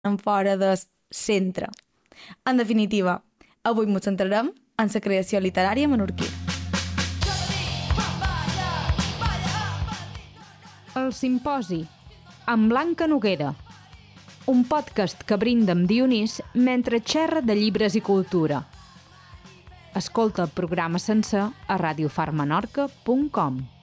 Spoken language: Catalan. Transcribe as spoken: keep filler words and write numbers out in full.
en fora del centre. En definitiva, avui ens centrarem en la creació literària menorquí. El Simposi, amb Blanca Noguera, un podcast que brinda amb Dionís mentre xerra de llibres i cultura. Escolta el programa sencer a radiofar menorca punt com.